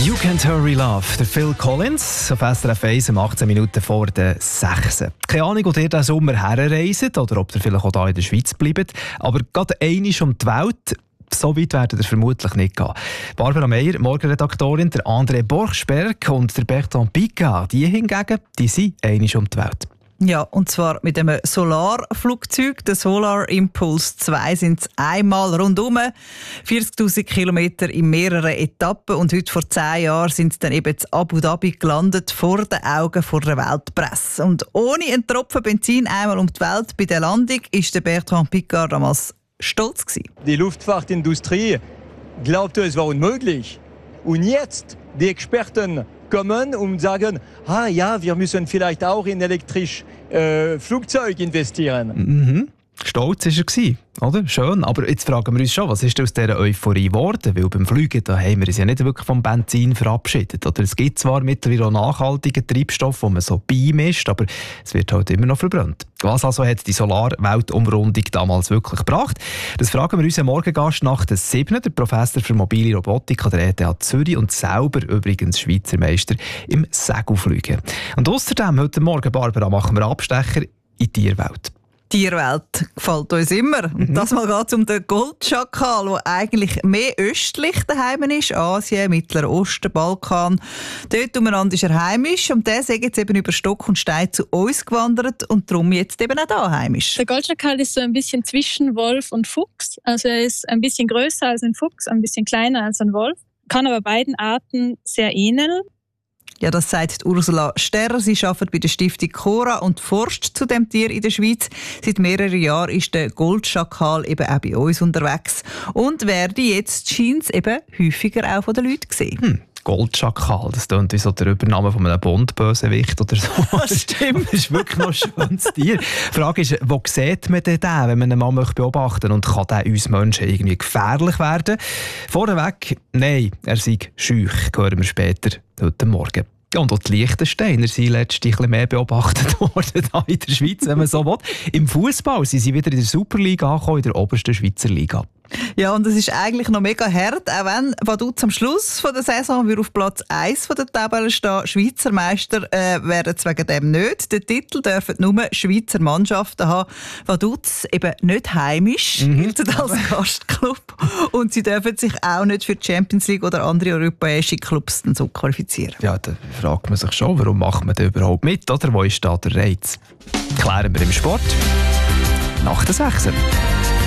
You Can't Hurry Love, der Phil Collins auf SRF 1 um 18 Minuten vor der 6. Keine Ahnung, ob ihr diesen Sommer herreist oder ob ihr vielleicht auch hier in der Schweiz bleibt, aber gerade einmal um die Welt, so weit werden ihr vermutlich nicht gehen. Barbara Meyer, Morgenredaktorin, der André Borchsberg und der Bertrand Piccard, die hingegen, die sind einmal um die Welt. Ja, und zwar mit einem Solarflugzeug. Der Solar Impulse 2 sind es einmal rundum. 40'000 Kilometer in mehreren Etappen. Und heute vor 10 Jahren sind sie dann eben in Abu Dhabi gelandet, vor den Augen der Weltpresse. Und ohne einen Tropfen Benzin einmal um die Welt bei der Landung ist der Bertrand Piccard damals stolz gewesen. Die Luftfahrtindustrie glaubte, es war unmöglich. Und jetzt, die Experten kommen und sagen, ja, wir müssen vielleicht auch in elektrisches Flugzeug investieren. Mhm. Stolz war er, oder? Schön. Aber jetzt fragen wir uns schon, was ist aus dieser Euphorie geworden? Weil beim Fliegen da haben wir uns ja nicht wirklich vom Benzin verabschiedet. Oder es gibt zwar mittlerweile auch nachhaltigen Treibstoff, den man so beimischt, aber es wird halt immer noch verbrannt. Was also hat die Solar-Weltumrundung damals wirklich gebracht? Das fragen wir unseren Morgengast nach der 7., der Professor für mobile Robotik an der ETH Zürich und selber übrigens Schweizer Meister im Segelfliegen. Und außerdem heute Morgen, Barbara, machen wir Abstecher in die Tierwelt. Die Tierwelt gefällt uns immer. Und das Mal geht es um den Goldschakal, der eigentlich mehr östlich daheim ist. Asien, Mittlerer Osten, Balkan. Dort umeinander ist er heimisch. Und der ist jetzt eben über Stock und Stein zu uns gewandert und darum jetzt eben auch da heimisch. Der Goldschakal ist so ein bisschen zwischen Wolf und Fuchs. Also er ist ein bisschen größer als ein Fuchs, ein bisschen kleiner als ein Wolf. Kann aber beiden Arten sehr ähneln. Ja, das sagt Ursula Sterrer. Sie arbeitet bei der Stiftung Cora und forscht zu dem Tier in der Schweiz. Seit mehreren Jahren ist der Goldschakal eben auch bei uns unterwegs und werde jetzt scheint eben häufiger auch von den Leuten gesehen. Goldschakal, das klingt wie so der Übername von einem Bond-Bösewicht oder so. Das stimmt. Das ist wirklich noch ein schönes Tier. Die Frage ist, wo sieht man denn den, wenn man ihn mal beobachten möchte? Und kann der uns Menschen irgendwie gefährlich werden? Vorneweg, nein, er sei schüch, hören wir später heute Morgen. Ja, und auch die Liechtensteiner sind letztlich ein bisschen mehr beobachtet worden hier in der Schweiz, wenn man so will. Im Fußball sind sie wieder in der Superliga angekommen, in der obersten Schweizer Liga. Ja, und es ist eigentlich noch mega hart, auch wenn Vaduz am Schluss von der Saison auf Platz 1 von der Tabelle stehen. Schweizer Meister werden es wegen dem nicht. Den Titel dürfen nur Schweizer Mannschaften haben. Vaduz eben nicht heimisch, gilt als Gastclub. Und sie dürfen sich auch nicht für die Champions League oder andere europäische Clubs dann so qualifizieren. Ja, da fragt man sich schon, warum macht man da überhaupt mit? Oder wo ist da der Reiz? Klären wir im Sport nach der 6.